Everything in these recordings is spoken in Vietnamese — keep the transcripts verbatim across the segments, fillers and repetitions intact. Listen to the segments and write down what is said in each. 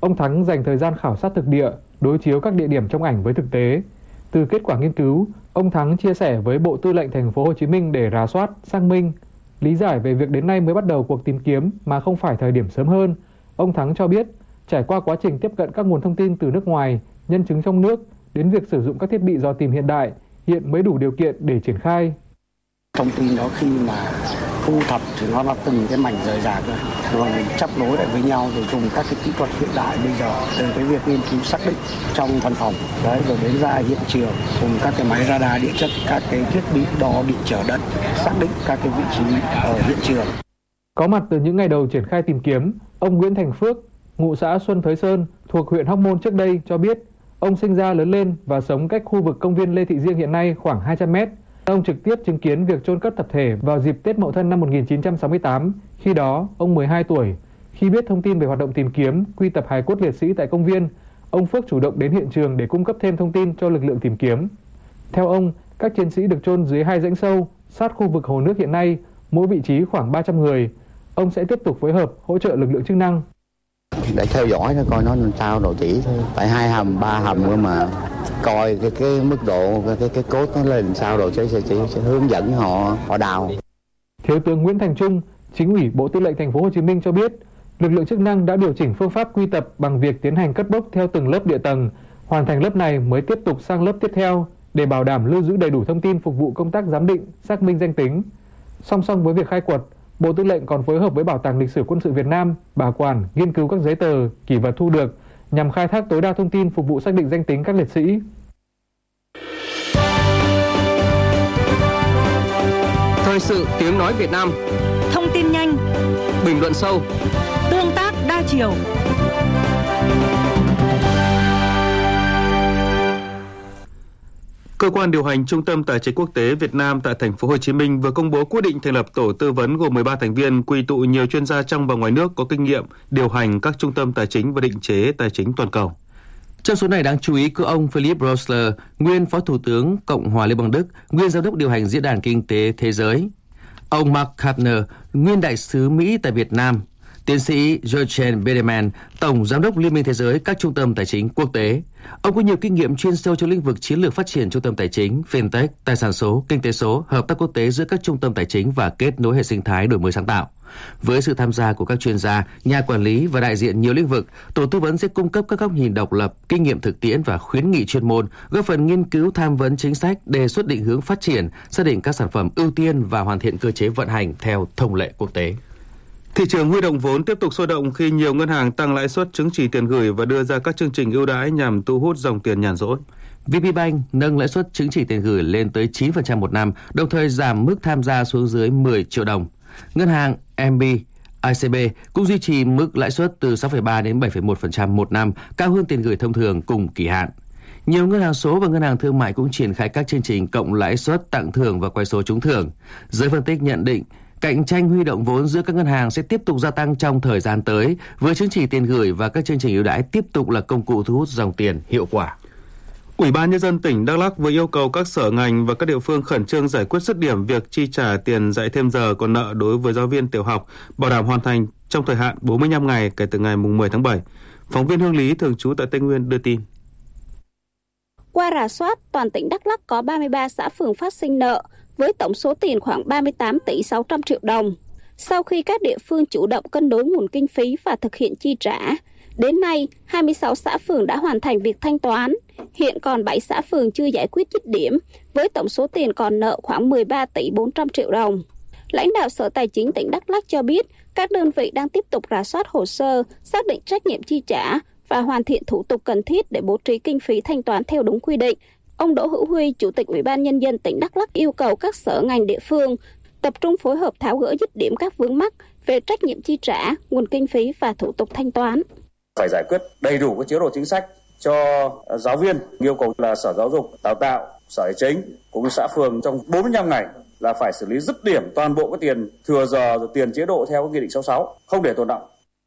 Ông Thắng dành thời gian khảo sát thực địa, đối chiếu các địa điểm trong ảnh với thực tế. Từ kết quả nghiên cứu, ông Thắng chia sẻ với Bộ Tư lệnh Thành phố Hồ Chí Minh để rà soát, xác minh, lý giải về việc đến nay mới bắt đầu cuộc tìm kiếm mà không phải thời điểm sớm hơn. Ông Thắng cho biết, trải qua quá trình tiếp cận các nguồn thông tin từ nước ngoài, nhân chứng trong nước, đến việc sử dụng các thiết bị dò tìm hiện đại, hiện mới đủ điều kiện để triển khai. Thông tin đó khi mà thu thập thì nó là từng cái mảnh rời rạc rồi, rồi mình chấp nối lại với nhau rồi dùng các cái kỹ thuật hiện đại bây giờ từ cái việc nghiên cứu xác định trong văn phòng, đấy rồi đến ra hiện trường cùng các cái máy radar địa chất, các cái thiết bị đo địa trở đất xác định các cái vị trí ở hiện trường. Có mặt từ những ngày đầu triển khai tìm kiếm, ông Nguyễn Thành Phước, ngụ xã Xuân Thới Sơn thuộc huyện Hóc Môn trước đây cho biết, ông sinh ra lớn lên và sống cách khu vực công viên Lê Thị Riêng hiện nay khoảng hai trăm mét. Ông trực tiếp chứng kiến việc chôn cất tập thể vào dịp Tết Mậu Thân năm một nghìn chín trăm sáu mươi tám. Khi đó, ông mười hai tuổi. Khi biết thông tin về hoạt động tìm kiếm, quy tập hài cốt liệt sĩ tại công viên, ông Phước chủ động đến hiện trường để cung cấp thêm thông tin cho lực lượng tìm kiếm. Theo ông, các chiến sĩ được chôn dưới hai rãnh sâu, sát khu vực hồ nước hiện nay, mỗi vị trí khoảng ba trăm người. Ông sẽ tiếp tục phối hợp hỗ trợ lực lượng chức năng. Để theo dõi nó coi nó làm sao rồi chỉ thôi. Tại hai hầm, ba hầm cơ mà. Coi cái cái mức độ cái cái, cái cốt nó lên làm sao rồi sẽ, sẽ, sẽ, sẽ hướng dẫn họ họ đào. Thiếu tướng Nguyễn Thành Trung, Chính ủy Bộ Tư lệnh Thành phố Hồ Chí Minh cho biết, lực lượng chức năng đã điều chỉnh phương pháp quy tập bằng việc tiến hành cất bốc theo từng lớp địa tầng, hoàn thành lớp này mới tiếp tục sang lớp tiếp theo để bảo đảm lưu giữ đầy đủ thông tin phục vụ công tác giám định, xác minh danh tính. Song song với việc khai quật, Bộ Tư lệnh còn phối hợp với Bảo tàng Lịch sử Quân sự Việt Nam bảo quản, nghiên cứu các giấy tờ, kỷ vật thu được nhằm khai thác tối đa thông tin phục vụ xác định danh tính các liệt sĩ. Thời sự tiếng nói Việt Nam. Thông tin nhanh, bình luận sâu, tương tác đa chiều. Cơ quan điều hành Trung tâm Tài chính Quốc tế Việt Nam tại Thành phố Hồ Chí Minh vừa công bố quyết định thành lập tổ tư vấn gồm mười ba thành viên, quy tụ nhiều chuyên gia trong và ngoài nước có kinh nghiệm điều hành các trung tâm tài chính và định chế tài chính toàn cầu. Trong số này đáng chú ý có ông Philip Rosler, nguyên Phó Thủ tướng Cộng hòa Liên bang Đức, nguyên Giám đốc điều hành Diễn đàn Kinh tế Thế giới. Ông Mark Kartner, nguyên Đại sứ Mỹ tại Việt Nam. Tiến sĩ Jürgen Biedermann, Tổng Giám đốc Liên minh Thế giới các trung tâm tài chính quốc tế. Ông có nhiều kinh nghiệm chuyên sâu trong lĩnh vực chiến lược phát triển trung tâm tài chính, fintech, tài sản số, kinh tế số, hợp tác quốc tế giữa các trung tâm tài chính và kết nối hệ sinh thái đổi mới sáng tạo. Với sự tham gia của các chuyên gia, nhà quản lý và đại diện nhiều lĩnh vực, tổ tư vấn sẽ cung cấp các góc nhìn độc lập, kinh nghiệm thực tiễn và khuyến nghị chuyên môn, góp phần nghiên cứu tham vấn chính sách, đề xuất định hướng phát triển, xác định các sản phẩm ưu tiên và hoàn thiện cơ chế vận hành theo thông lệ quốc tế. Thị trường huy động vốn tiếp tục sôi động khi nhiều ngân hàng tăng lãi suất chứng chỉ tiền gửi và đưa ra các chương trình ưu đãi nhằm thu hút dòng tiền nhàn rỗi. vê pê Bank nâng lãi suất chứng chỉ tiền gửi lên tới chín phần trăm một năm, đồng thời giảm mức tham gia xuống dưới mười triệu đồng. Ngân hàng em bê, i xê bê cũng duy trì mức lãi suất từ sáu phẩy ba đến bảy phẩy một phần trăm một năm, cao hơn tiền gửi thông thường cùng kỳ hạn. Nhiều ngân hàng số và ngân hàng thương mại cũng triển khai các chương trình cộng lãi suất, tặng thưởng và quay số trúng thưởng. Giới phân tích nhận định, cạnh tranh huy động vốn giữa các ngân hàng sẽ tiếp tục gia tăng trong thời gian tới, với chứng chỉ tiền gửi và các chương trình ưu đãi tiếp tục là công cụ thu hút dòng tiền hiệu quả. Ủy ban Nhân dân tỉnh Đắk Lắk vừa yêu cầu các sở ngành và các địa phương khẩn trương giải quyết dứt điểm việc chi trả tiền dạy thêm giờ còn nợ đối với giáo viên tiểu học, bảo đảm hoàn thành trong thời hạn bốn mươi lăm ngày kể từ ngày mười tháng bảy. Phóng viên Hương Lý thường trú tại Tây Nguyên đưa tin. Qua rà soát, toàn tỉnh Đắk Lắk có ba mươi ba xã phường phát sinh nợ với tổng số tiền khoảng ba mươi tám tỷ sáu trăm triệu đồng. Sau khi các địa phương chủ động cân đối nguồn kinh phí và thực hiện chi trả, đến nay hai mươi sáu xã phường đã hoàn thành việc thanh toán. Hiện còn bảy xã phường chưa giải quyết dứt điểm với tổng số tiền còn nợ khoảng mười ba tỷ bốn trăm triệu đồng. Lãnh đạo Sở Tài chính tỉnh Đắk Lắk cho biết các đơn vị đang tiếp tục rà soát hồ sơ, xác định trách nhiệm chi trả và hoàn thiện thủ tục cần thiết để bố trí kinh phí thanh toán theo đúng quy định. Ông Đỗ Hữu Huy, Chủ tịch Ủy ban Nhân dân tỉnh Đắk Lắk yêu cầu các sở ngành địa phương tập trung phối hợp tháo gỡ dứt điểm các vướng mắc về trách nhiệm chi trả, nguồn kinh phí và thủ tục thanh toán. Phải giải quyết đầy đủ các chế độ chính sách cho giáo viên, yêu cầu là Sở Giáo dục, Đào tạo, Sở Tài chính cũng xã phường trong bốn mươi lăm ngày là phải xử lý dứt điểm toàn bộ các tiền thừa giờ rồi tiền chế độ theo nghị định sáu mươi sáu, không để tồn đọng.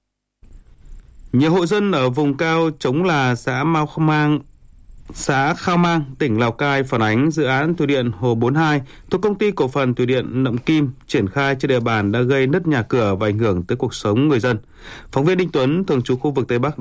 Nhiều hộ dân ở vùng cao Chống Là, xã Mao Mang, xã Khao Mang, tỉnh Lào Cai phản ánh dự án thủy điện Hồ bốn mươi hai thuộc Công ty Cổ phần Thủy điện Nậm Kim triển khai trên địa bàn đã gây nứt nhà cửa và ảnh hưởng tới cuộc sống người dân. Phóng viên Đinh Tuấn thường trú khu vực Tây Bắc